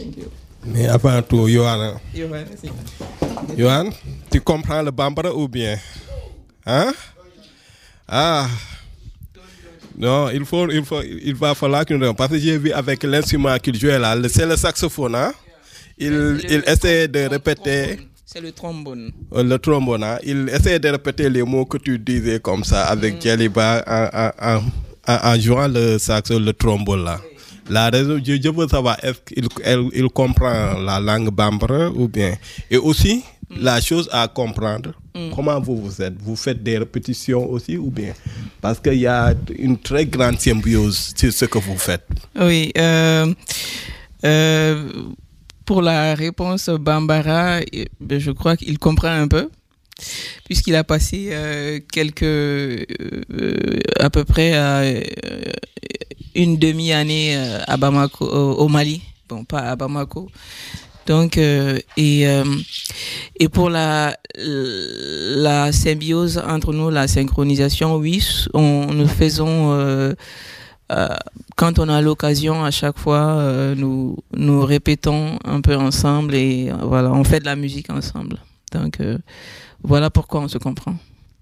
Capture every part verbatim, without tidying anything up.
Thank you. Mais avant tout, Johan, Johan, si. Johan, tu comprends le bambara ou bien? Hein? Ah. Non, il faut, il faut, il va falloir qu'il nous parce que j'ai vu avec l'instrument qu'il jouait là, c'est le saxophone, hein? Il, il essaie de répéter. C'est le trombone. Le trombone, hein? Il essaie de répéter les mots que tu disais comme ça avec mm. Djeliba en, en, en, en jouant le saxo, le trombone là. La raison, je, je veux savoir, est-ce qu'il elle, il comprend la langue bambara ou bien? Et aussi, mm. la chose à comprendre, mm. comment vous vous êtes? Vous faites des répétitions aussi ou bien? Parce qu'il y a une très grande symbiose sur ce que vous faites. Oui. Euh, euh, pour la réponse bambara, je crois qu'il comprend un peu, puisqu'il a passé euh, quelques, euh, à peu près euh, une demi-année euh, à Bamako, au, au Mali. Bon, pas à Bamako. Donc, euh, et, euh, et pour la, la symbiose entre nous, la synchronisation, oui, on, nous faisons, euh, euh, quand on a l'occasion, à chaque fois, euh, nous, nous répétons un peu ensemble et voilà, on fait de la musique ensemble. Donc, euh, voilà pourquoi on se comprend.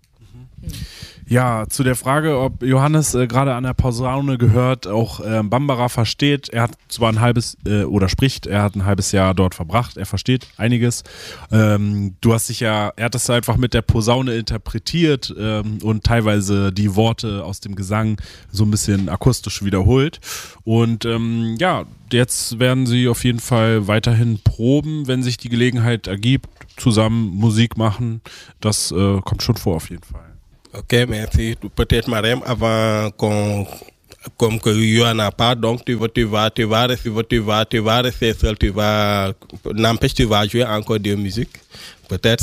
Ja, zu der Frage, ob Johannes äh, gerade an der Posaune gehört, auch äh, Bambara versteht. Er hat zwar ein halbes, äh, oder spricht, er hat ein halbes Jahr dort verbracht, er versteht einiges. Ähm, du hast dich ja, er hat das einfach mit der Posaune interpretiert ähm, und teilweise die Worte aus dem Gesang so ein bisschen akustisch wiederholt. Und ähm, ja, jetzt werden sie auf jeden Fall weiterhin proben, wenn sich die Gelegenheit ergibt, zusammen Musik machen. Das äh, kommt schon vor auf jeden Fall. Ok, merci. Peut-être, Marem, avant qu'on, comme que Yohan n'a pas, donc tu vas, tu vas, tu vas, tu vas, tu vas, tu vas rester seul, tu vas, n'empêche, tu vas jouer encore de musique. Peut-être